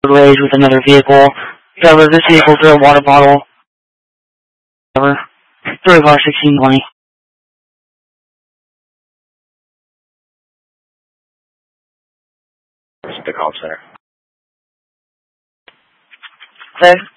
roadways with another vehicle. Driver, this vehicle threw a water bottle. Driver, 351620. The call center. Okay.